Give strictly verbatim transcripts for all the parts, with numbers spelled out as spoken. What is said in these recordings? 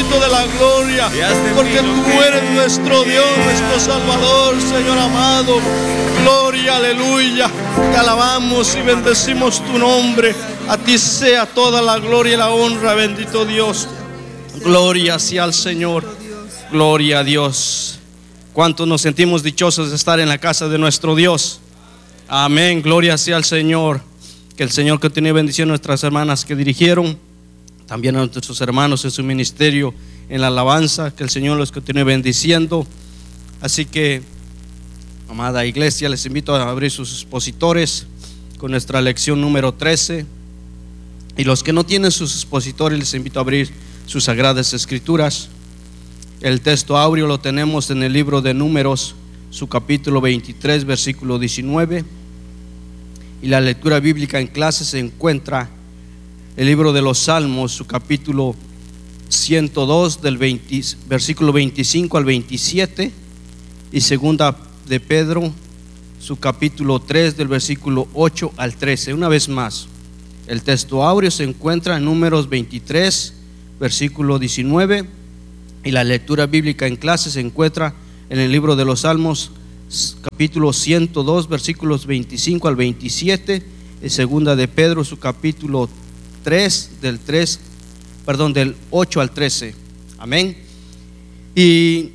Diosito de la gloria, porque tú eres nuestro Dios, nuestro Salvador, Señor amado. Gloria, aleluya. Te alabamos y bendecimos tu nombre. A ti sea toda la gloria y la honra, bendito Dios. Gloria sea al Señor. Gloria a Dios. ¿Cuántos nos sentimos dichosos de estar en la casa de nuestro Dios? Amén, gloria sea al Señor. Que el Señor continúe bendiciendo a nuestras hermanas que dirigieron, también a nuestros hermanos en su ministerio, en la alabanza. Que el Señor los continúe bendiciendo. Así que, amada iglesia, les invito a abrir sus expositores con nuestra lección número trece. Y los que no tienen sus expositores, les invito a abrir sus sagradas escrituras. El texto áureo lo tenemos en el libro de Números, su capítulo veintitrés, versículo diecinueve. Y la lectura bíblica en clase se encuentra el libro de los Salmos, su capítulo ciento dos, del veinte, versículo veinticinco al veintisiete. Y segunda de Pedro, su capítulo tres, del versículo ocho al trece. Una vez más, el texto áureo se encuentra en Números veintitrés, versículo diecinueve. Y la lectura bíblica en clase se encuentra en el libro de los Salmos, capítulo ciento dos, versículos veinticinco al veintisiete. Y segunda de Pedro, su capítulo tres, del tres, perdón, del ocho al trece. Amén. Y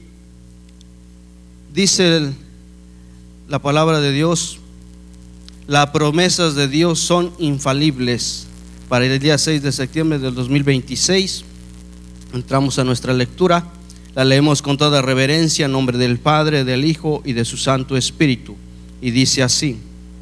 dice el, la palabra de Dios: las promesas de Dios son infalibles. Para el día seis de septiembre del dos mil veintiséis entramos a nuestra lectura. La leemos con toda reverencia en nombre del Padre, del Hijo y de su Santo Espíritu. Y dice así: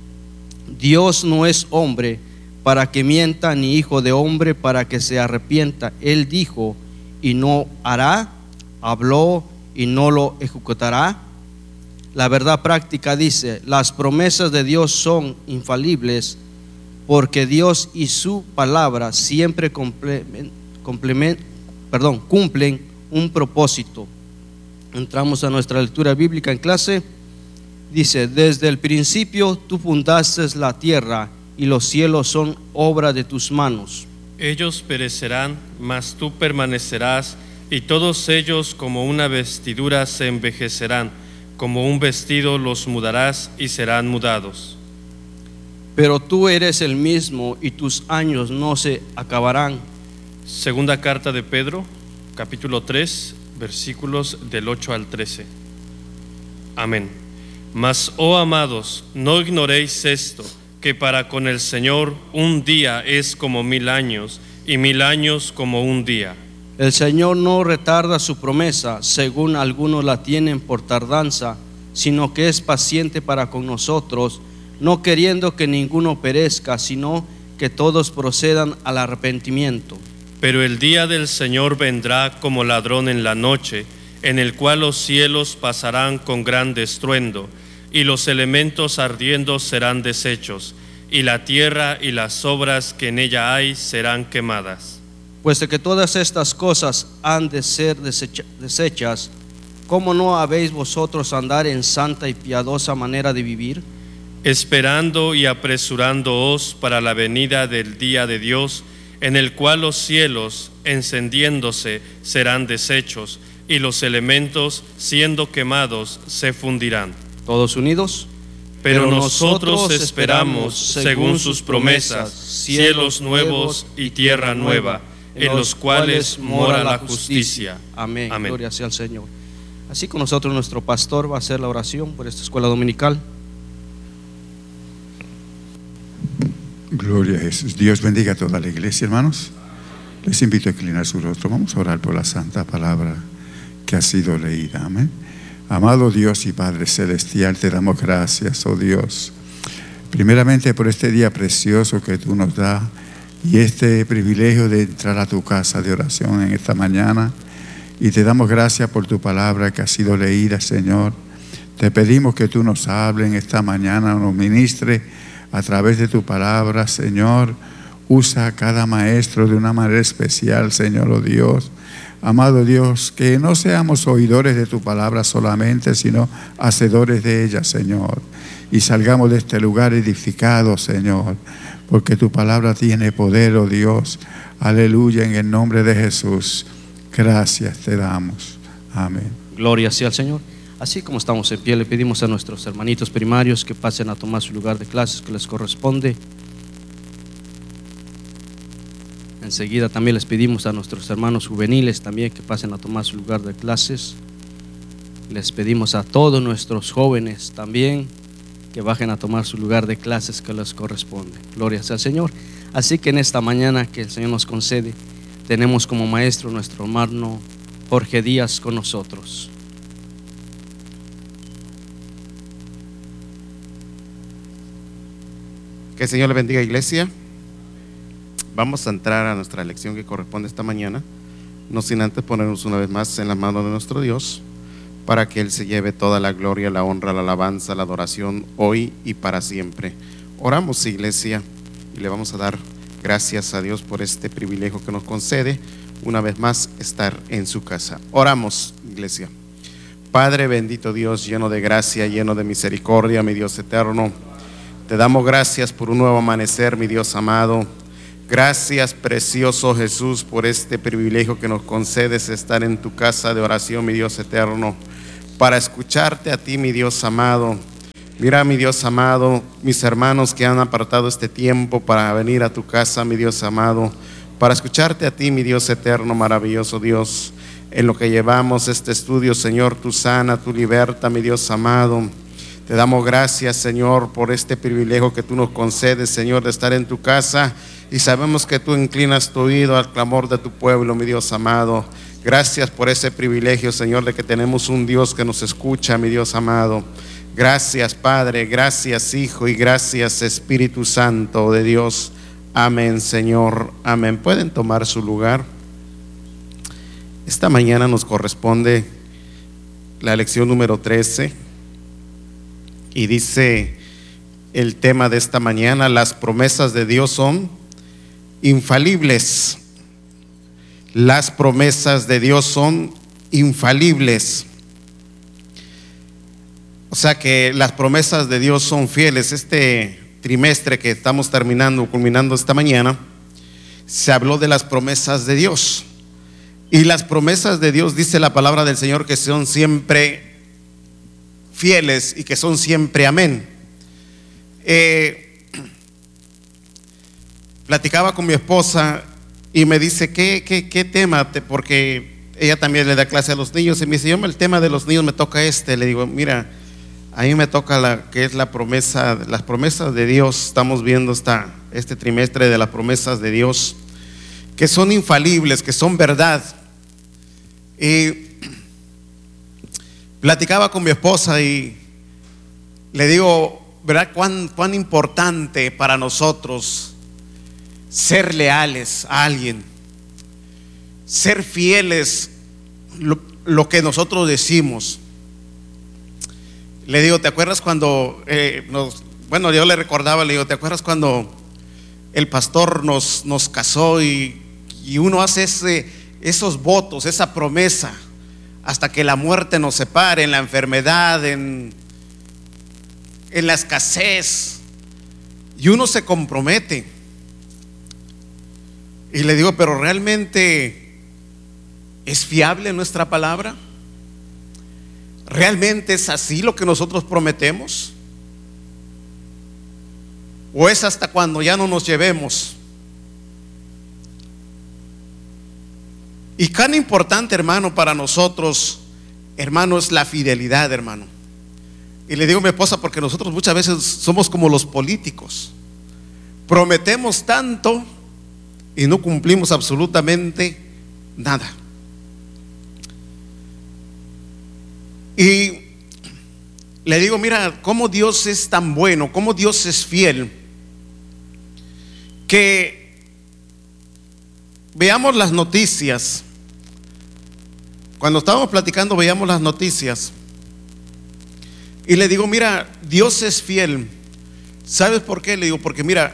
Dios no es hombre para que mienta, ni hijo de hombre para que se arrepienta. Él dijo y no hará, habló y no lo ejecutará. La verdad práctica dice: las promesas de Dios son infalibles, porque Dios y su palabra siempre complementan, complement, perdón, cumplen un propósito. Entramos a nuestra lectura bíblica en clase. Dice: desde el principio tú fundaste la tierra, y los cielos son obra de tus manos. Ellos perecerán, mas tú permanecerás, y todos ellos como una vestidura se envejecerán, como un vestido los mudarás y serán mudados. Pero tú eres el mismo, y tus años no se acabarán. Segunda carta de Pedro, capítulo tres, versículos del ocho al trece. Amén. Mas, oh amados, no ignoréis esto, que para con el Señor un día es como mil años, y mil años como un día. El Señor no retarda su promesa, según algunos la tienen por tardanza, sino que es paciente para con nosotros, no queriendo que ninguno perezca, sino que todos procedan al arrepentimiento. Pero el día del Señor vendrá como ladrón en la noche, en el cual los cielos pasarán con gran estruendo, y los elementos ardiendo serán deshechos, y la tierra y las obras que en ella hay serán quemadas. Puesto que todas estas cosas han de ser desecha, deshechas, ¿cómo no habéis vosotros andar en santa y piadosa manera de vivir? Esperando y apresurándoos para la venida del día de Dios, en el cual los cielos, encendiéndose, serán deshechos, y los elementos, siendo quemados, se fundirán. ¿Todos unidos? Pero, Pero nosotros esperamos, según sus promesas, cielos nuevos y tierra nueva, en los cuales mora la justicia. Amén. Amén. Gloria sea al Señor. Así con nosotros nuestro pastor va a hacer la oración por esta escuela dominical. Gloria a Jesús. Dios bendiga a toda la iglesia, hermanos. Les invito a inclinar su rostro. Vamos a orar por la santa palabra que ha sido leída. Amén. Amado Dios y Padre Celestial, te damos gracias, oh Dios, primeramente por este día precioso que tú nos das y este privilegio de entrar a tu casa de oración en esta mañana. Y te damos gracias por tu palabra que ha sido leída, Señor. Te pedimos que tú nos hables en esta mañana, nos ministres a través de tu palabra, Señor. Usa a cada maestro de una manera especial, Señor, oh Dios. Amado Dios, que no seamos oidores de tu palabra solamente, sino hacedores de ella, Señor. Y salgamos de este lugar edificados, Señor, porque tu palabra tiene poder, oh Dios. Aleluya, en el nombre de Jesús. Gracias te damos. Amén. Gloria sea al Señor. Así como estamos en pie, le pedimos a nuestros hermanitos primarios que pasen a tomar su lugar de clases que les corresponde. Enseguida también les pedimos a nuestros hermanos juveniles también que pasen a tomar su lugar de clases. Les pedimos a todos nuestros jóvenes también que bajen a tomar su lugar de clases que les corresponde. Gloria sea al Señor. Así que en esta mañana que el Señor nos concede, tenemos como maestro nuestro hermano Jorge Díaz con nosotros. Que el Señor le bendiga, iglesia. Vamos a entrar a nuestra lección que corresponde esta mañana, no sin antes ponernos una vez más en las manos de nuestro Dios, para que Él se lleve toda la gloria, la honra, la alabanza, la adoración, hoy y para siempre. Oramos, iglesia, y le vamos a dar gracias a Dios por este privilegio que nos concede, una vez más, estar en su casa. Oramos, iglesia. Padre bendito Dios, lleno de gracia, lleno de misericordia, mi Dios eterno, te damos gracias por un nuevo amanecer, mi Dios amado. Gracias, precioso Jesús, por este privilegio que nos concedes estar en tu casa de oración, mi Dios eterno, para escucharte a ti, mi Dios amado. Mira, mi Dios amado, mis hermanos que han apartado este tiempo para venir a tu casa, mi Dios amado, para escucharte a ti, mi Dios eterno, maravilloso Dios. En lo que llevamos este estudio, Señor, tú sana, tú liberta, mi Dios amado. Te damos gracias, Señor, por este privilegio que tú nos concedes, Señor, de estar en tu casa, y sabemos que tú inclinas tu oído al clamor de tu pueblo, mi Dios amado. Gracias por ese privilegio, Señor, de que tenemos un Dios que nos escucha, mi Dios amado. Gracias, Padre, gracias, Hijo, y gracias, Espíritu Santo de Dios. Amén, Señor, amén. Pueden tomar su lugar. Esta mañana nos corresponde la lección número trece, y dice el tema de esta mañana: las promesas de Dios son infalibles. Las promesas de Dios son infalibles. O sea que las promesas de Dios son fieles. Este trimestre que estamos terminando, culminando esta mañana, se habló de las promesas de Dios. Y las promesas de Dios, dice la palabra del Señor, que son siempre fieles y que son siempre amén. Eh, platicaba con mi esposa y me dice, ¿qué, qué, qué tema? Te, porque ella también le da clase a los niños, y me dice, yo el tema de los niños me toca este. Le digo, mira, a mí me toca la que es la promesa, las promesas de Dios. Estamos viendo esta, este trimestre de las promesas de Dios, que son infalibles, que son verdad. Y platicaba con mi esposa y le digo, ¿verdad? Cuán, cuán importante para nosotros ser leales a alguien, ser fieles lo, lo que nosotros decimos. Le digo, ¿te acuerdas cuando eh, nos, bueno, yo le recordaba, le digo, ¿te acuerdas cuando el pastor nos, nos casó y, y uno hace ese, esos votos, esa promesa, hasta que la muerte nos separe, en la enfermedad, en, en la escasez, y uno se compromete? Y le digo, pero ¿realmente es fiable nuestra palabra? ¿Realmente es así lo que nosotros prometemos? ¿O es hasta cuando ya no nos llevemos? Y tan importante, hermano, para nosotros, hermano, es la fidelidad, hermano. Y le digo a mi esposa, porque nosotros muchas veces somos como los políticos, prometemos tanto y no cumplimos absolutamente nada. Y le digo, mira, cómo Dios es tan bueno, cómo Dios es fiel, que veamos las noticias. Cuando estábamos platicando, veíamos las noticias y le digo, mira, Dios es fiel. ¿Sabes por qué? Le digo, porque mira,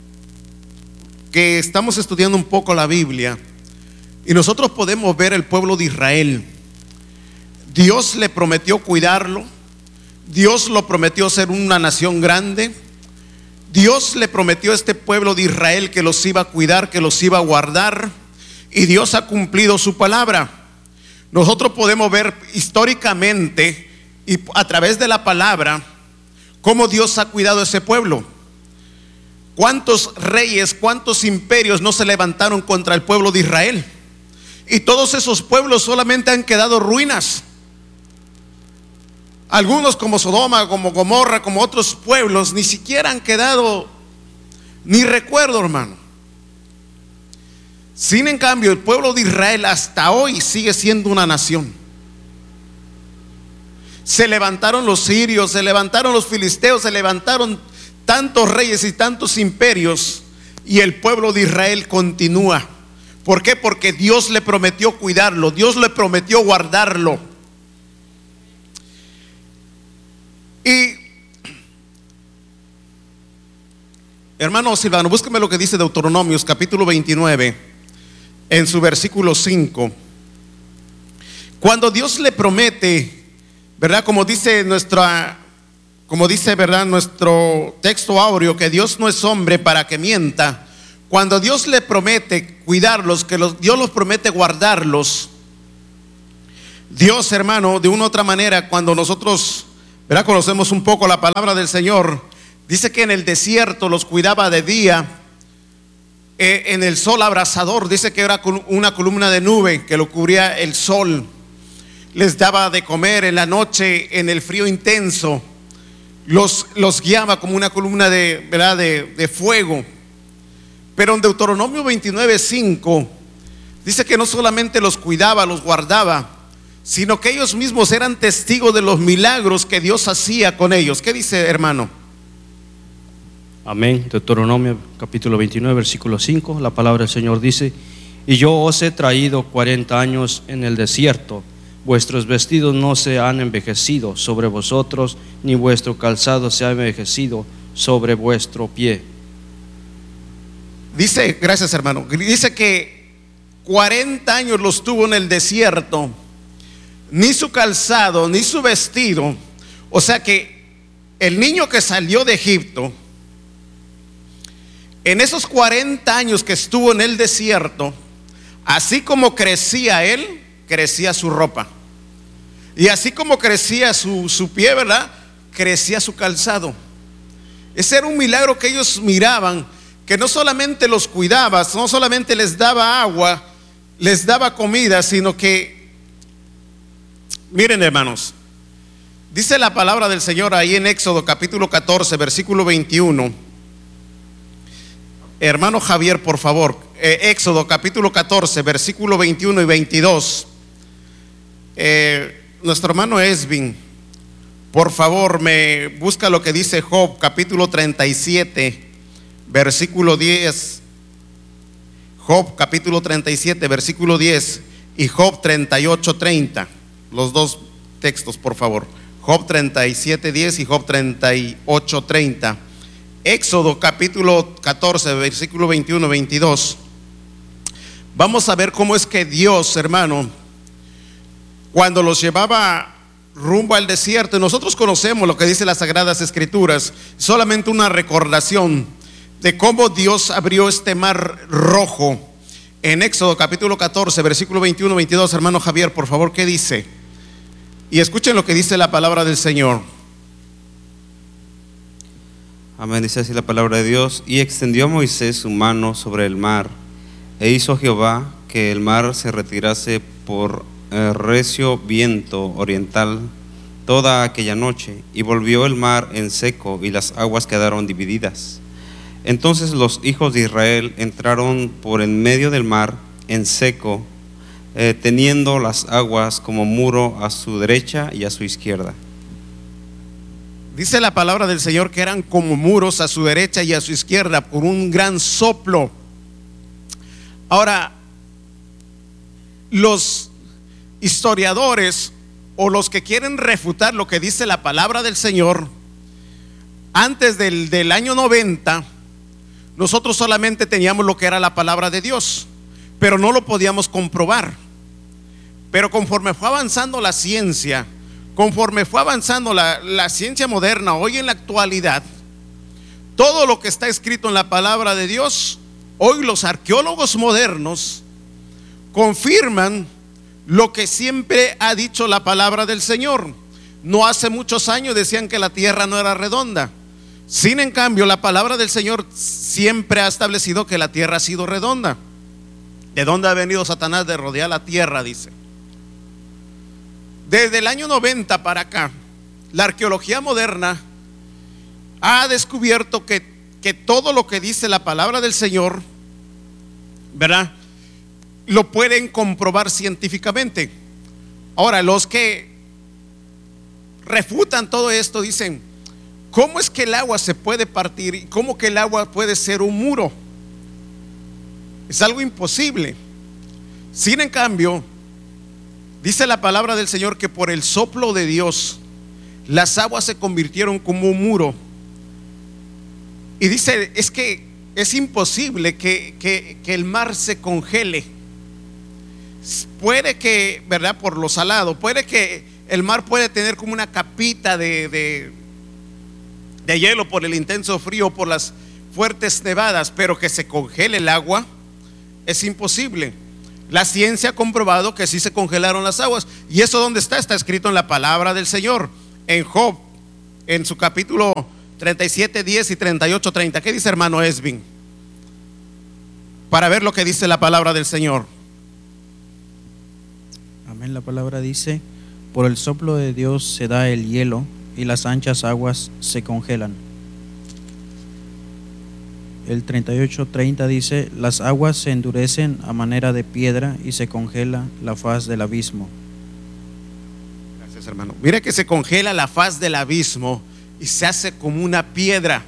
que estamos estudiando un poco la Biblia y nosotros podemos ver el pueblo de Israel. Dios le prometió cuidarlo, Dios lo prometió ser una nación grande, Dios le prometió a este pueblo de Israel que los iba a cuidar, que los iba a guardar, y Dios ha cumplido su palabra. Nosotros podemos ver históricamente y a través de la palabra cómo Dios ha cuidado a ese pueblo. Cuántos reyes, cuántos imperios no se levantaron contra el pueblo de Israel, y todos esos pueblos solamente han quedado ruinas. Algunos como Sodoma, como Gomorra, como otros pueblos, ni siquiera han quedado ni recuerdo, hermano. Sin en cambio, el pueblo de Israel hasta hoy sigue siendo una nación. Se levantaron los sirios, se levantaron los filisteos, se levantaron tantos reyes y tantos imperios, y el pueblo de Israel continúa. ¿Por qué? Porque Dios le prometió cuidarlo, Dios le prometió guardarlo. Y hermano Silvano, búsqueme lo que dice Deuteronomios capítulo veintinueve, en su versículo cinco. Cuando Dios le promete, ¿verdad? Como dice nuestra, como dice, ¿verdad?, nuestro texto áureo, que Dios no es hombre para que mienta. Cuando Dios le promete cuidarlos, que los, Dios los promete guardarlos, Dios, hermano, de una u otra manera, cuando nosotros, ¿verdad?, conocemos un poco la palabra del Señor, dice que en el desierto los cuidaba de día, eh, en el sol abrasador, dice que era una columna de nube que lo cubría el sol, les daba de comer en la noche, en el frío intenso, los, los guiaba como una columna de, ¿verdad?, de, de fuego. Pero en Deuteronomio veintinueve cinco dice que no solamente los cuidaba, los guardaba, sino que ellos mismos eran testigos de los milagros que Dios hacía con ellos. ¿Qué dice, hermano? Amén. Deuteronomio capítulo veintinueve versículo cinco, la palabra del Señor dice: y yo os he traído cuarenta años en el desierto, vuestros vestidos no se han envejecido sobre vosotros, ni vuestro calzado se ha envejecido sobre vuestro pie. Dice, gracias hermano, dice que cuarenta años los tuvo en el desierto, ni su calzado, ni su vestido. O sea que el niño que salió de Egipto, en esos cuarenta años que estuvo en el desierto, así como crecía él, crecía su ropa. Y así como crecía su, su pie, ¿verdad?, crecía su calzado. Ese era un milagro que ellos miraban, que no solamente los cuidaba, no solamente les daba agua, les daba comida, sino que, miren hermanos, dice la palabra del Señor ahí en Éxodo capítulo catorce versículo veintiuno. Hermano Javier, por favor, eh, Éxodo capítulo catorce versículo veintiuno y veintidós. eh, Nuestro hermano Esvin, por favor, me busca lo que dice Job capítulo treinta y siete versículo diez. Job capítulo treinta y siete versículo diez y Job treinta y ocho treinta. Los dos textos, por favor. Job treinta y siete diez y Job treinta y ocho treinta. Éxodo capítulo catorce versículo veintiuno veintidós. Vamos a ver cómo es que Dios, hermano, cuando los llevaba rumbo al desierto, nosotros conocemos lo que dice las Sagradas Escrituras, solamente una recordación de cómo Dios abrió este mar rojo en Éxodo capítulo catorce versículo veintiuno veintidós. Hermano Javier, por favor, ¿qué dice? Y escuchen lo que dice la palabra del Señor. Amén. Dice así la palabra de Dios: y extendió Moisés su mano sobre el mar, e hizo Jehová que el mar se retirase por el recio viento oriental toda aquella noche, y volvió el mar en seco, y las aguas quedaron divididas. Entonces los hijos de Israel entraron por en medio del mar en seco, eh, teniendo las aguas como muro a su derecha y a su izquierda. Dice la palabra del Señor que eran como muros a su derecha y a su izquierda por un gran soplo. Ahora, los historiadores o los que quieren refutar lo que dice la palabra del Señor, antes del, del año noventa, nosotros solamente teníamos lo que era la palabra de Dios, pero no lo podíamos comprobar. Pero conforme fue avanzando la ciencia, conforme fue avanzando la, la ciencia moderna, hoy en la actualidad, todo lo que está escrito en la palabra de Dios, hoy los arqueólogos modernos confirman lo que siempre ha dicho la palabra del Señor. No hace muchos años decían que la tierra no era redonda. Sin en cambio, la palabra del Señor siempre ha establecido que la tierra ha sido redonda. ¿De dónde ha venido Satanás? De rodear la tierra, dice. Desde el año noventa para acá, la arqueología moderna ha descubierto que, que todo lo que dice la palabra del Señor, ¿verdad?, lo pueden comprobar científicamente. Ahora, los que refutan todo esto dicen: ¿cómo es que el agua se puede partir? ¿Y cómo que el agua puede ser un muro? Es algo imposible. Sin en cambio, dice la palabra del Señor que por el soplo de Dios las aguas se convirtieron como un muro. Y dice, es que es imposible que, que, que el mar se congele. Puede que, ¿verdad?, por lo salado, puede que el mar puede tener como una capita de, de, de hielo por el intenso frío, por las fuertes nevadas, pero que se congele el agua es imposible. La ciencia ha comprobado que sí se congelaron las aguas. ¿Y eso dónde está? Está escrito en la palabra del Señor, en Job, en su capítulo treinta y siete, diez y treinta y ocho, treinta. ¿Qué dice, hermano Esvin? Para ver lo que dice la palabra del Señor. Amén. La palabra dice: por el soplo de Dios se da el hielo y las anchas aguas se congelan. El treinta y ocho, treinta dice: las aguas se endurecen a manera de piedra y se congela la faz del abismo. Gracias, hermano. Mire que se congela la faz del abismo y se hace como una piedra.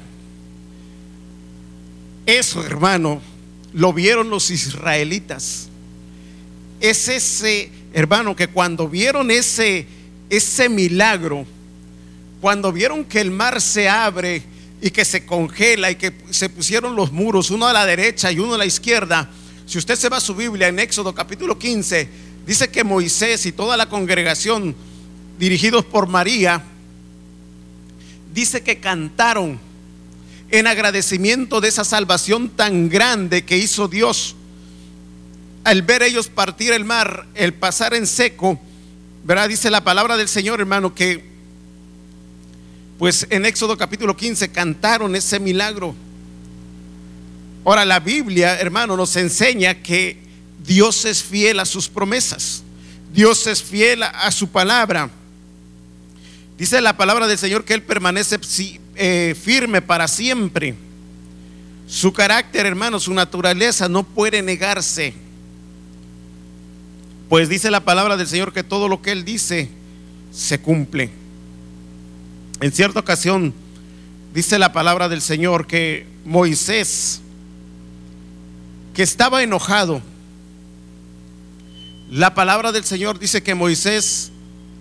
Eso, hermano, lo vieron los israelitas. Es ese, hermano, que cuando vieron ese, ese milagro, cuando vieron que el mar se abre y que se congela y que se pusieron los muros, uno a la derecha y uno a la izquierda. Si usted se va a su Biblia en Éxodo capítulo quince, dice que Moisés y toda la congregación, dirigidos por María, dice que cantaron en agradecimiento de esa salvación tan grande que hizo Dios. Al ver ellos partir el mar, el pasar en seco, ¿verdad? Dice la palabra del Señor, hermano, que pues en Éxodo capítulo quince cantaron ese milagro. Ahora, la Biblia, hermano, nos enseña que Dios es fiel a sus promesas. Dios es fiel a su palabra. Dice la palabra del Señor que Él permanece eh, firme para siempre. Su carácter, hermano, su naturaleza no puede negarse. Pues dice la palabra del Señor que todo lo que Él dice se cumple. En cierta ocasión dice la palabra del Señor que Moisés, que estaba enojado, la palabra del Señor dice que Moisés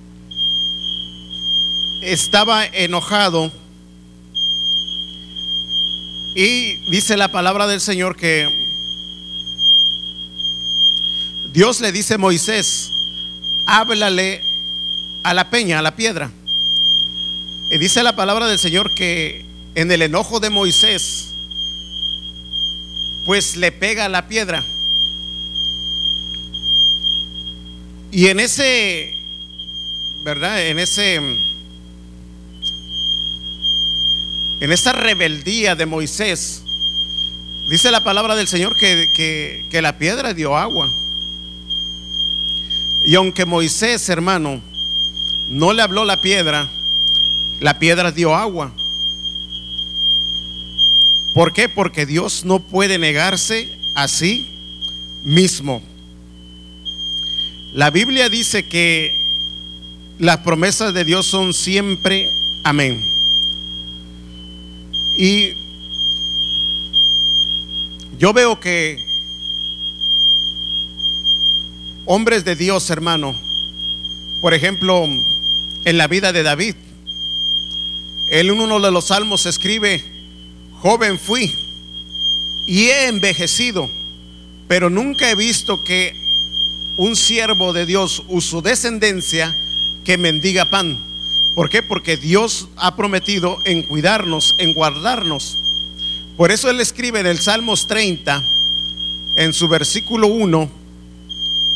estaba enojado, y dice la palabra del Señor que Dios le dice a Moisés: háblale a la peña, a la piedra. Y dice la palabra del Señor que en el enojo de Moisés, pues le pega a la piedra. Y en ese, ¿verdad? En ese, en esa rebeldía de Moisés, dice la palabra del Señor que, que, que la piedra dio agua. Y aunque Moisés, hermano, no le habló la piedra, la piedra dio agua. ¿Por qué? Porque Dios no puede negarse a sí mismo. La Biblia dice que las promesas de Dios son siempre amén. Y yo veo que hombres de Dios, hermano, por ejemplo, en la vida de David, él en uno de los salmos escribe: joven fui y he envejecido, pero nunca he visto que un siervo de Dios o su descendencia que mendiga pan. ¿Por qué? Porque Dios ha prometido en cuidarnos, en guardarnos. Por eso él escribe en el Salmos treinta, en su versículo uno,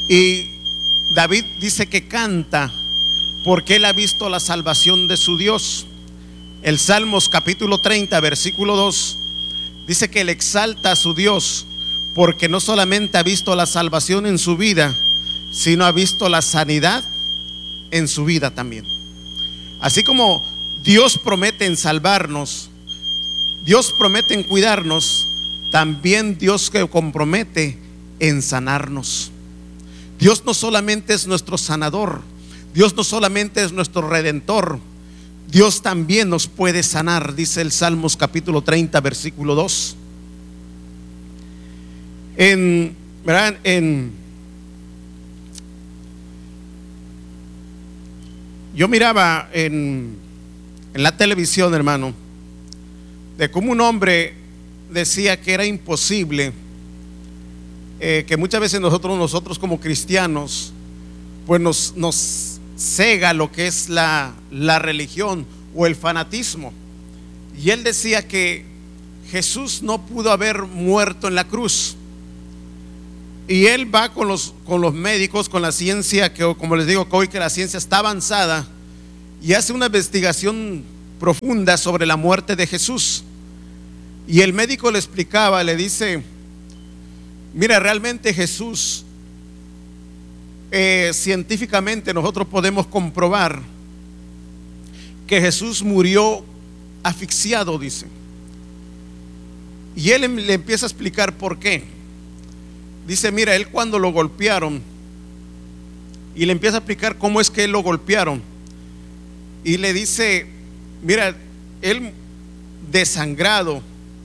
Y David dice que canta porque él ha visto la salvación de su Dios. El Salmos capítulo treinta versículo dos dice que él exalta a su Dios porque no solamente ha visto la salvación en su vida, sino ha visto la sanidad en su vida también. Así como Dios promete en salvarnos, Dios promete en cuidarnos, también Dios que compromete en sanarnos. Dios no solamente es nuestro sanador, Dios no solamente es nuestro redentor, Dios también nos puede sanar, dice el Salmos capítulo treinta versículo dos. En, ¿verdad? en yo miraba en, en la televisión, hermano, de cómo un hombre decía que era imposible, eh, que muchas veces nosotros, nosotros como cristianos, pues nos, nos cega lo que es la, la religión o el fanatismo. Y él decía que Jesús no pudo haber muerto en la cruz. Y él va con los, con los médicos, con la ciencia, que como les digo, que hoy que la ciencia está avanzada, y hace una investigación profunda sobre la muerte de Jesús. Y el médico le explicaba, le dice: mira, realmente Jesús, eh, científicamente nosotros podemos comprobar que Jesús murió asfixiado, dice. Y él le empieza a explicar por qué. Dice: mira, él cuando lo golpearon, y le empieza a explicar cómo es que él lo golpearon, y le dice: mira, él desangrado,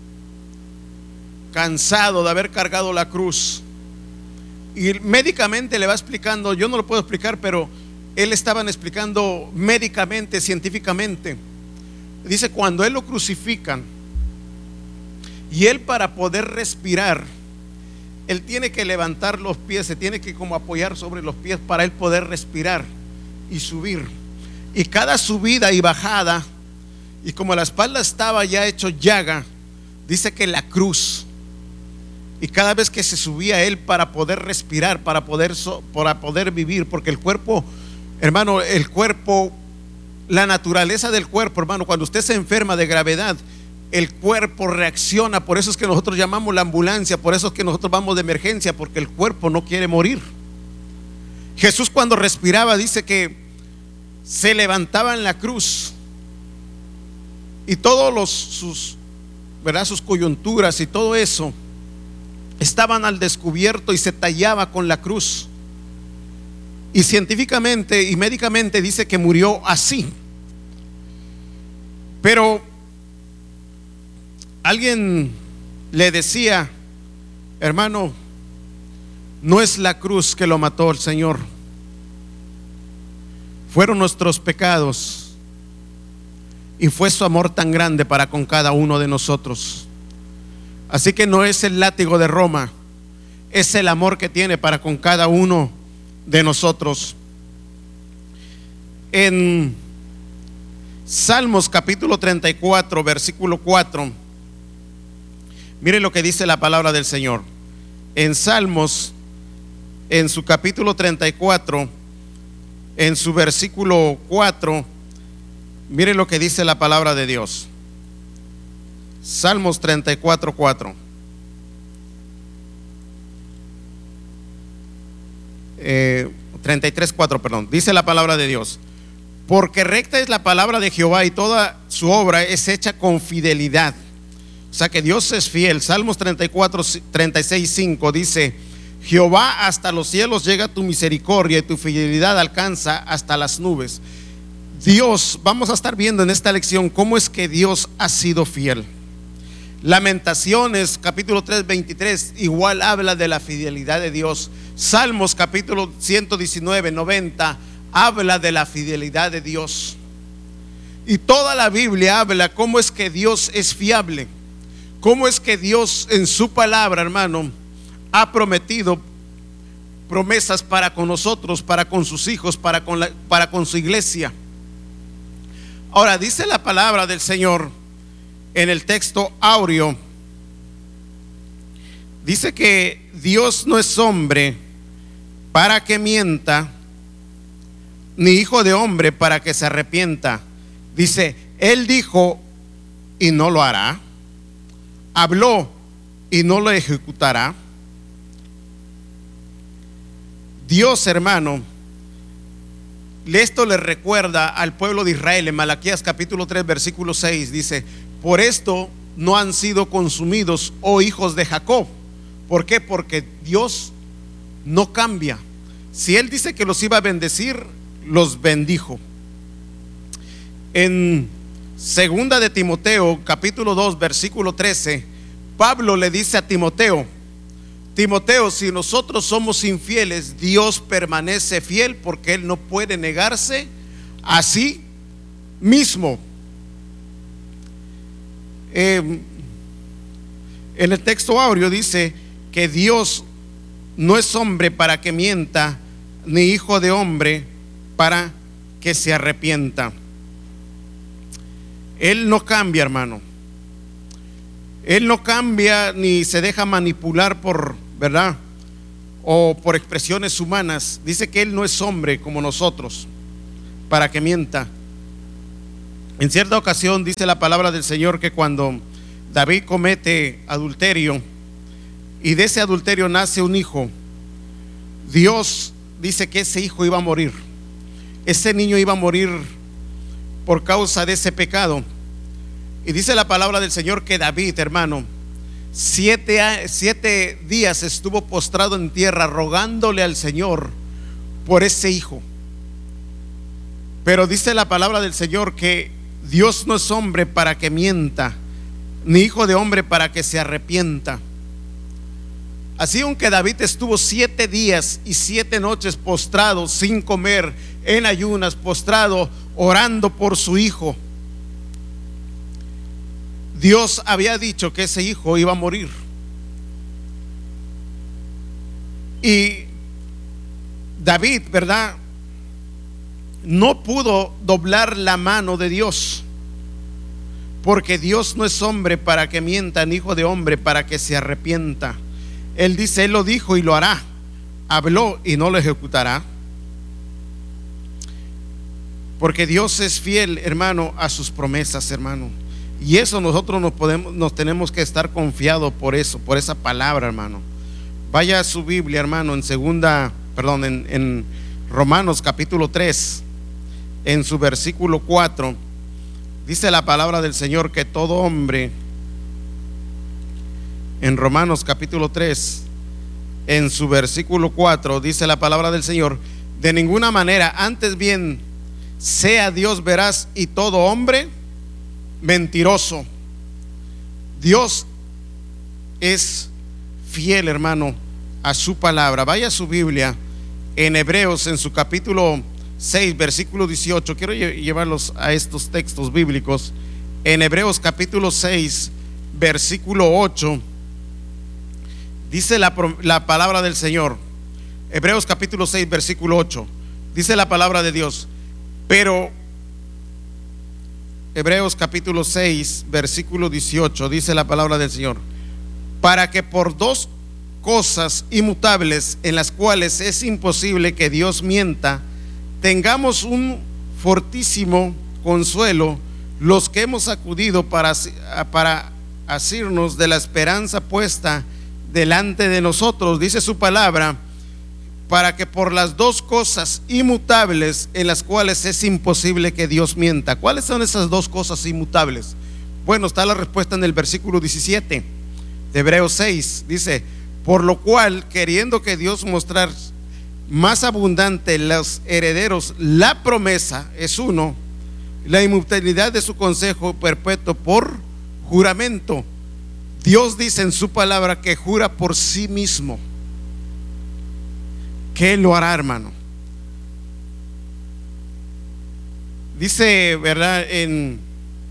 cansado de haber cargado la cruz, y médicamente le va explicando, yo no lo puedo explicar, pero él estaban explicando médicamente, científicamente. Dice: cuando él lo crucifican, y él para poder respirar, él tiene que levantar los pies, se tiene que como apoyar sobre los pies para él poder respirar y subir. Y cada subida y bajada, y como la espalda estaba ya hecho llaga, dice que la cruz, y cada vez que se subía él para poder respirar, para poder, para poder vivir, porque el cuerpo, hermano, el cuerpo, la naturaleza del cuerpo, hermano, cuando usted se enferma de gravedad, el cuerpo reacciona. Por eso es que nosotros llamamos la ambulancia, por eso es que nosotros vamos de emergencia, porque el cuerpo no quiere morir. Jesús cuando respiraba dice que se levantaba en la cruz, y todos los, sus, ¿verdad? sus coyunturas y todo eso estaban al descubierto, y se tallaba con la cruz. Y científicamente y médicamente dice que murió así. Pero alguien le decía: hermano, no es la cruz que lo mató el Señor, fueron nuestros pecados, y fue su amor tan grande para con cada uno de nosotros. Así que no es el látigo de Roma, es el amor que tiene para con cada uno de nosotros. En Salmos capítulo treinta y cuatro versículo cuatro, mire lo que dice la palabra del Señor. En Salmos, en su capítulo treinta y cuatro, en su versículo cuatro, mire lo que dice la palabra de Dios. Salmos treinta y cuatro, cuatro. Eh, treinta y tres, cuatro, perdón. Dice la palabra de Dios: porque recta es la palabra de Jehová, y toda su obra es hecha con fidelidad. O sea que Dios es fiel. Salmos treinta y cuatro, treinta y seis, cinco dice: Jehová, hasta los cielos llega tu misericordia, y tu fidelidad alcanza hasta las nubes. Dios, vamos a estar viendo en esta lección cómo es que Dios ha sido fiel. Lamentaciones capítulo tres, veintitrés igual habla de la fidelidad de Dios. Salmos capítulo ciento diecinueve, noventa habla de la fidelidad de Dios. Y toda la Biblia habla cómo es que Dios es fiable, cómo es que Dios en su palabra, hermano, ha prometido promesas para con nosotros, para con sus hijos, para con, la, para con su iglesia. Ahora dice la palabra del Señor en el texto áureo, dice que Dios no es hombre para que mienta, ni hijo de hombre para que se arrepienta. Dice, él dijo y no lo hará, habló y no lo ejecutará. Dios, hermano, esto le recuerda al pueblo de Israel en Malaquías capítulo tres versículo seis. Dice, por esto no han sido consumidos, oh hijos de Jacob. ¿Por qué? Porque Dios no cambia. Si Él dice que los iba a bendecir, los bendijo. En segunda de Timoteo capítulo dos versículo trece, Pablo le dice a Timoteo: Timoteo, si nosotros somos infieles, Dios permanece fiel, porque Él no puede negarse a sí mismo. Eh, en el texto áureo dice que Dios no es hombre para que mienta, ni hijo de hombre para que se arrepienta. Él no cambia, hermano. Él no cambia ni se deja manipular por, ¿verdad?, o por expresiones humanas. Dice que Él no es hombre como nosotros para que mienta. En cierta ocasión dice la palabra del Señor que cuando David comete adulterio y de ese adulterio nace un hijo, Dios dice que ese hijo iba a morir. Ese niño iba a morir por causa de ese pecado. Y dice la palabra del Señor que David, hermano, siete, siete días estuvo postrado en tierra rogándole al Señor por ese hijo. Pero dice la palabra del Señor que Dios no es hombre para que mienta, ni hijo de hombre para que se arrepienta. Así, aunque David estuvo siete días y siete noches postrado sin comer, en ayunas, postrado, orando por su hijo, Dios había dicho que ese hijo iba a morir. Y David, ¿verdad?, no pudo doblar la mano de Dios, porque Dios no es hombre para que mienta, ni hijo de hombre para que se arrepienta. Él dice, Él lo dijo y lo hará, habló y no lo ejecutará. Porque Dios es fiel, hermano, a sus promesas, hermano. Y eso nosotros nos podemos, nos tenemos que estar confiados por eso, por esa palabra, hermano. Vaya a su Biblia, hermano, en segunda, perdón, en, en Romanos capítulo tres, en su versículo cuatro, dice la palabra del Señor que todo hombre, en Romanos capítulo tres, en su versículo cuatro, dice la palabra del Señor, de ninguna manera, antes bien, sea Dios veraz y todo hombre mentiroso. Dios es fiel, hermano, a su palabra. Vaya a su Biblia en Hebreos, en su capítulo seis, versículo dieciocho. Quiero llevarlos a estos textos bíblicos. En Hebreos capítulo seis, versículo ocho, dice la, la palabra del Señor. Hebreos capítulo seis, versículo ocho, dice la palabra de Dios. Pero Hebreos capítulo seis, versículo dieciocho, dice la palabra del Señor: para que por dos cosas inmutables, en las cuales es imposible que Dios mienta, tengamos un fortísimo consuelo los que hemos acudido para, para asirnos de la esperanza puesta delante de nosotros. Dice su palabra, para que por las dos cosas inmutables en las cuales es imposible que Dios mienta. ¿Cuáles son esas dos cosas inmutables? Bueno, está la respuesta en el versículo diecisiete de Hebreos seis. Dice, por lo cual, queriendo que Dios mostrar más abundante los herederos la promesa, es uno, la inmutabilidad de su consejo perpetuo por juramento. Dios dice en su palabra que jura por sí mismo que Él lo hará, hermano. Dice, ¿verdad?, en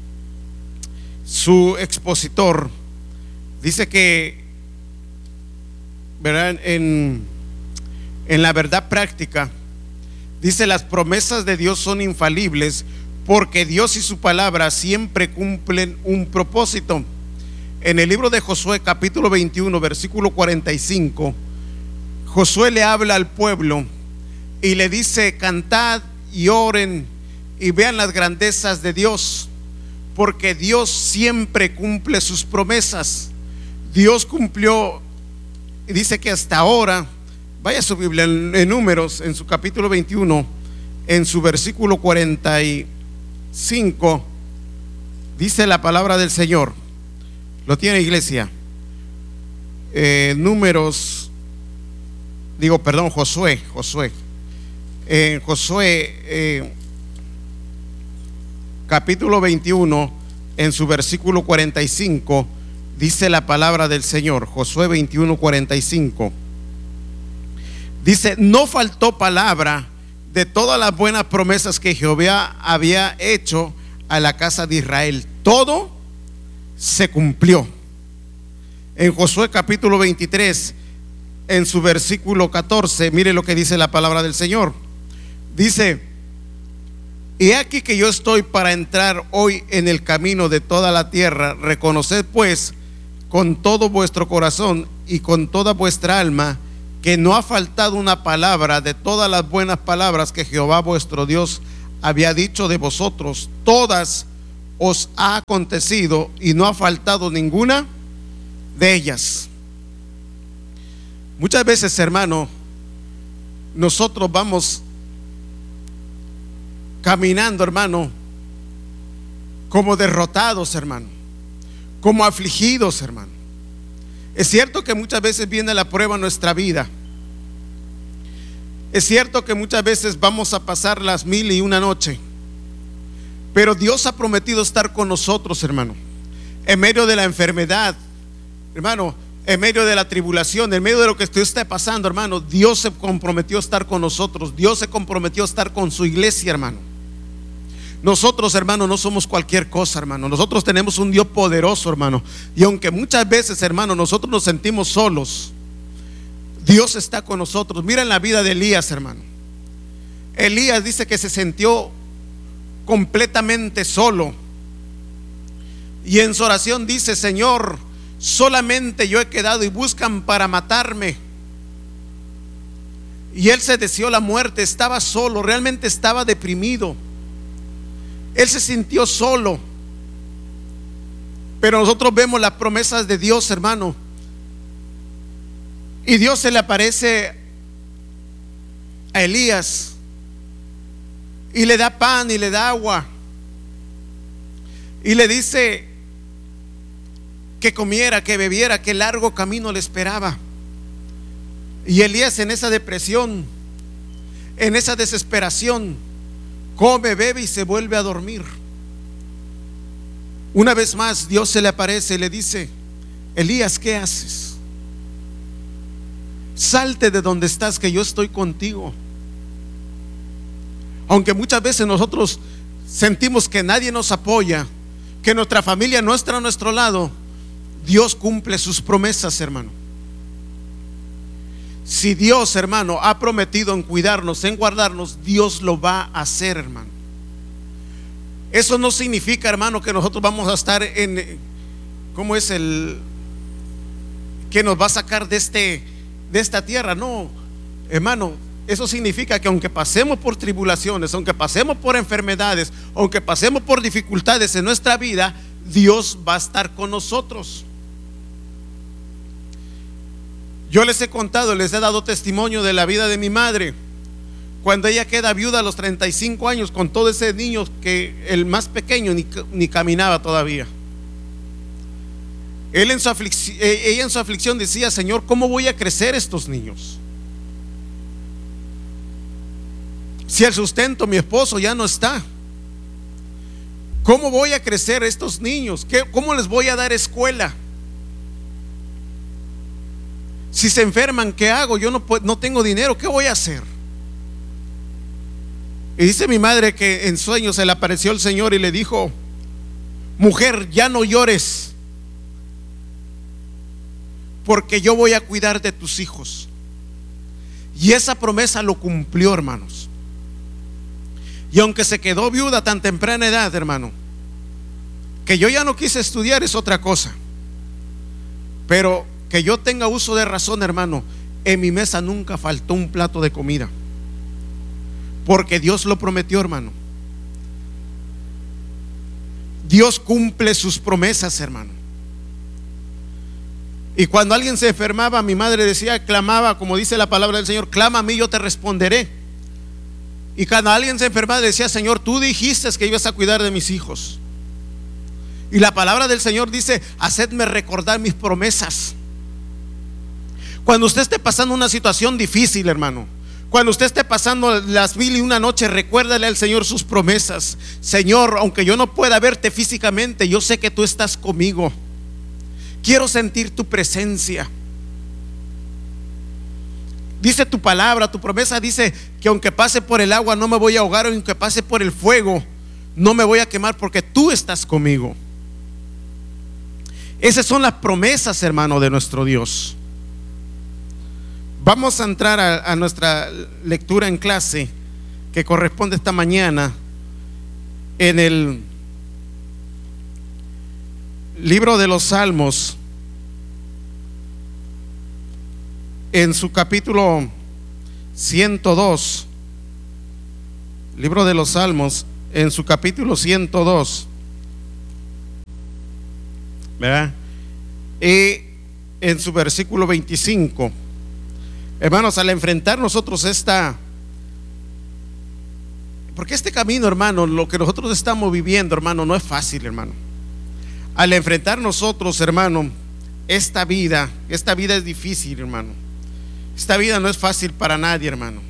su expositor, dice que, ¿verdad?, en, en la verdad práctica, dice, las promesas de Dios son infalibles, porque Dios y su palabra siempre cumplen un propósito. En el libro de Josué capítulo veintiuno, versículo cuarenta y cinco, Josué le habla al pueblo y le dice: cantad y oren y vean las grandezas de Dios, porque Dios siempre cumple sus promesas. Dios cumplió, y dice que hasta ahora, vaya a su Biblia en, en Números, en su capítulo veintiuno, en su versículo cuarenta y cinco, dice la palabra del Señor. ¿Lo tiene, iglesia? Eh, números, digo, perdón, Josué, Josué. En Josué, eh, capítulo veintiuno, en su versículo cuarenta y cinco, dice la palabra del Señor. Josué veintiuno, cuarenta y cinco. Dice: no faltó palabra de todas las buenas promesas que Jehová había hecho a la casa de Israel. Todo se cumplió. En Josué capítulo veintitrés, en su versículo catorce, mire lo que dice la palabra del Señor. Dice: he aquí que yo estoy para entrar hoy en el camino de toda la tierra. Reconoced pues con todo vuestro corazón y con toda vuestra alma que no ha faltado una palabra de todas las buenas palabras que Jehová vuestro Dios había dicho de vosotros. Todas os ha acontecido y no ha faltado ninguna de ellas. Muchas veces, hermano, nosotros vamos caminando, hermano, como derrotados, hermano, como afligidos, hermano. Es cierto que muchas veces viene la prueba en nuestra vida. Es cierto que muchas veces vamos a pasar las mil y una noche, pero Dios ha prometido estar con nosotros, hermano, en medio de la enfermedad, hermano, en medio de la tribulación, en medio de lo que usted esté pasando, hermano. Dios se comprometió a estar con nosotros. Dios se comprometió a estar con su iglesia, hermano. Nosotros, hermano, no somos cualquier cosa, hermano. Nosotros tenemos un Dios poderoso, hermano. Y aunque muchas veces, hermano, nosotros nos sentimos solos, Dios está con nosotros. Miren la vida de Elías, hermano. Elías dice que se sintió completamente solo, y en su oración dice: Señor, solamente yo he quedado y buscan para matarme. Y él se deseó la muerte. Estaba solo, realmente estaba deprimido. Él se sintió solo. Pero nosotros vemos las promesas de Dios, hermano. Y Dios se le aparece a Elías y le da pan y le da agua y le dice que comiera, que bebiera, que largo camino le esperaba. Y Elías, en esa depresión, en esa desesperación, come, bebe y se vuelve a dormir. Una vez más Dios se le aparece y le dice: Elías, ¿qué haces? Salte de donde estás, que yo estoy contigo. Aunque muchas veces nosotros sentimos que nadie nos apoya, que nuestra familia no está a nuestro lado, Dios cumple sus promesas, hermano. Si Dios, hermano, ha prometido en cuidarnos, en guardarnos, Dios lo va a hacer, hermano. Eso no significa, hermano, que nosotros vamos a estar en, ¿cómo es el que nos va a sacar de este de esta tierra? No, hermano, eso significa que aunque pasemos por tribulaciones, aunque pasemos por enfermedades, aunque pasemos por dificultades en nuestra vida, Dios va a estar con nosotros. Yo les he contado, les he dado testimonio de la vida de mi madre. Cuando ella queda viuda a los treinta y cinco años, con todo ese niño, que el más pequeño ni, ni caminaba todavía. Él en su aflicción, ella en su aflicción decía: Señor, ¿cómo voy a crecer estos niños? Si el sustento, mi esposo, ya no está, ¿cómo voy a crecer estos niños? ¿Qué, ¿Cómo les voy a dar escuela? Si se enferman, ¿qué hago? Yo no, no tengo dinero, ¿qué voy a hacer? Y dice mi madre que en sueños se le apareció el Señor y le dijo: mujer, ya no llores, porque yo voy a cuidar de tus hijos. Y esa promesa lo cumplió, hermanos. Y aunque se quedó viuda a tan temprana edad, hermano, que yo ya no quise estudiar es otra cosa, pero que yo tenga uso de razón, hermano, en mi mesa nunca faltó un plato de comida, porque Dios lo prometió, hermano. Dios cumple sus promesas, hermano. Y cuando alguien se enfermaba, mi madre decía, clamaba, como dice la palabra del Señor, clama a mí, yo te responderé. Y cuando alguien se enfermaba, decía, Señor, tú dijiste que ibas a cuidar de mis hijos. Y la palabra del Señor dice, hacedme recordar mis promesas. Cuando usted esté pasando una situación difícil, hermano, cuando usted esté pasando las mil y una noches, recuérdale al Señor sus promesas. Señor, aunque yo no pueda verte físicamente, yo sé que tú estás conmigo. Quiero sentir tu presencia. Dice tu palabra, tu promesa dice que aunque pase por el agua no me voy a ahogar, o aunque pase por el fuego no me voy a quemar, porque tú estás conmigo. Esas son las promesas, hermano, de nuestro Dios. Vamos a entrar a, a nuestra lectura en clase que corresponde esta mañana en el libro de los Salmos, en su capítulo ciento dos. Libro de los Salmos, en su capítulo ciento dos, ¿verdad? Y en su versículo veinticinco. Hermanos, al enfrentar nosotros esta, porque este camino, hermano, lo que nosotros estamos viviendo, hermano, no es fácil, hermano. Al enfrentar nosotros, hermano, esta vida, esta vida es difícil, hermano. Esta vida no es fácil para nadie, hermano.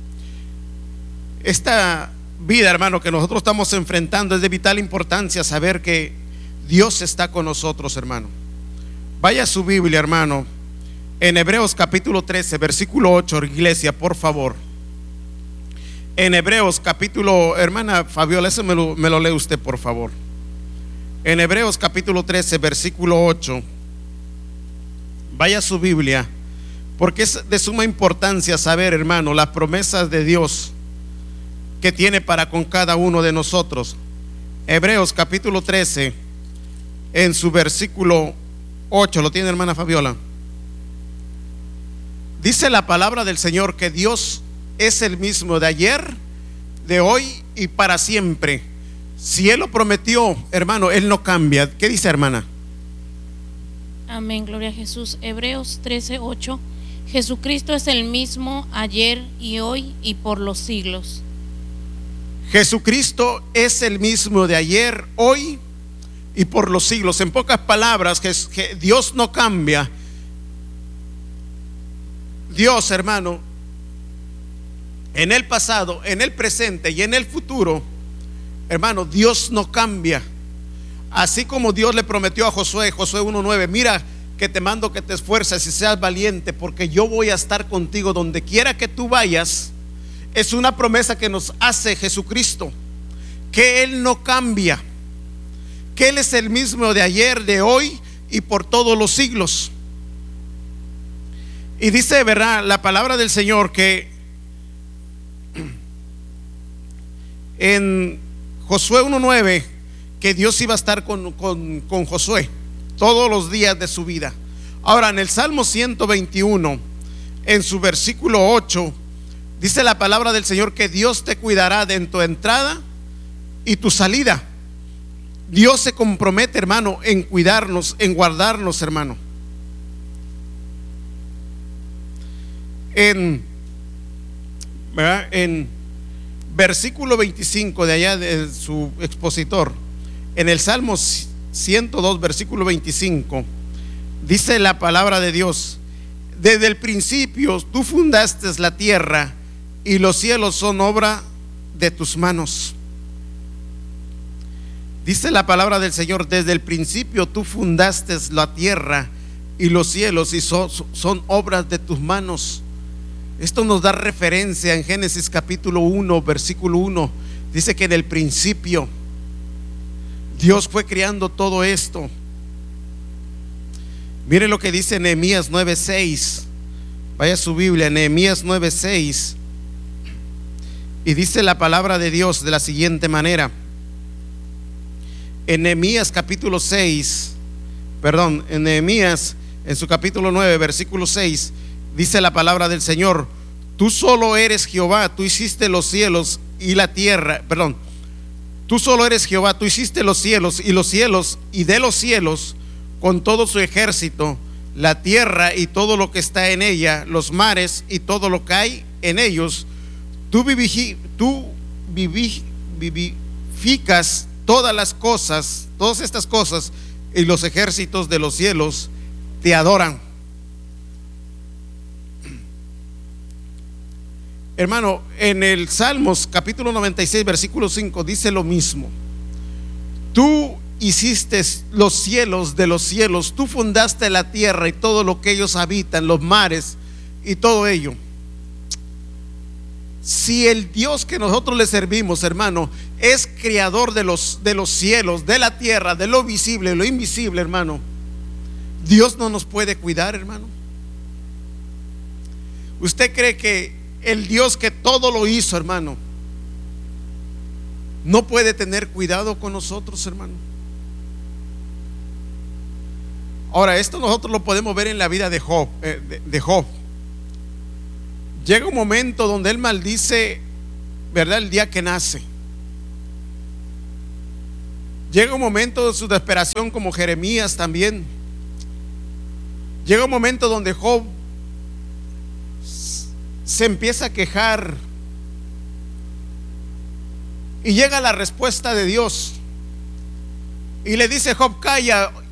Esta vida, hermano, que nosotros estamos enfrentando es de vital importancia saber que Dios está con nosotros, hermano. Vaya a su Biblia, hermano, en Hebreos capítulo trece, versículo ocho, iglesia, por favor. En Hebreos capítulo, hermana Fabiola, eso me lo, me lo lee usted, por favor. En Hebreos capítulo trece, versículo ocho. Vaya a su Biblia, porque es de suma importancia saber, hermano, las promesas de Dios que tiene para con cada uno de nosotros. Hebreos capítulo trece, en su versículo ocho, ¿lo tiene, hermana Fabiola? Dice la palabra del Señor que Dios es el mismo de ayer, de hoy y para siempre. Si Él lo prometió, hermano, Él no cambia. ¿Qué dice, hermana? Amén, gloria a Jesús. Hebreos trece, ocho. Jesucristo es el mismo ayer y hoy y por los siglos. Jesucristo es el mismo de ayer, hoy y por los siglos. En pocas palabras, que, que Dios no cambia. Dios, hermano, en el pasado, en el presente y en el futuro, hermano, Dios no cambia. Así como Dios le prometió a Josué, Josué uno nueve, mira que te mando que te esfuerces y seas valiente, porque yo voy a estar contigo donde quiera que tú vayas. Es una promesa que nos hace Jesucristo, que Él no cambia, que Él es el mismo de ayer, de hoy y por todos los siglos. Y dice, ¿verdad?, la palabra del Señor que en Josué uno nueve, que Dios iba a estar con, con, con Josué todos los días de su vida. Ahora, en el Salmo ciento veintiuno, en su versículo ocho, dice la palabra del Señor que Dios te cuidará de en tu entrada y tu salida. Dios se compromete, hermano, en cuidarnos, en guardarnos, hermano. En, ¿verdad?, en versículo veinticinco de allá de su expositor, en el Salmo ciento dos, versículo veinticinco, dice la palabra de Dios: desde el principio tú fundaste la tierra y los cielos son obra de tus manos. Dice la palabra del Señor: desde el principio tú fundaste la tierra y los cielos y son, son obras de tus manos. Esto nos da referencia en Génesis capítulo uno, versículo uno. Dice que en el principio Dios fue creando todo esto. Mire lo que dice Nehemías nueve seis. Vaya a su Biblia, Nehemías nueve seis. Y dice la palabra de Dios de la siguiente manera. En Nehemías capítulo seis, perdón, en Nehemías, en su capítulo nueve, versículo seis, dice la palabra del Señor: tú solo eres Jehová, tú hiciste los cielos y la tierra, perdón, tú solo eres Jehová, tú hiciste los cielos y los cielos y de los cielos con todo su ejército, la tierra y todo lo que está en ella, los mares y todo lo que hay en ellos. Tú, vivi, tú vivi, vivificas todas las cosas, todas estas cosas, y los ejércitos de los cielos te adoran. Hermano, en el Salmos capítulo noventa y seis versículo cinco dice lo mismo: tú hiciste los cielos de los cielos, tú fundaste la tierra y todo lo que ellos habitan, los mares y todo ello. Si el Dios que nosotros le servimos, hermano, es creador de los, de los cielos, de la tierra, de lo visible, lo invisible, hermano, Dios no nos puede cuidar, hermano. ¿Usted cree que el Dios que todo lo hizo, hermano, no puede tener cuidado con nosotros, hermano? Ahora, esto nosotros lo podemos ver en la vida de Job, eh, de, de Job. Llega un momento donde él maldice, ¿verdad?, el día que nace. Llega un momento de su desesperación, como Jeremías también. Llega un momento donde Job se empieza a quejar y llega la respuesta de Dios y le dice: Job, calla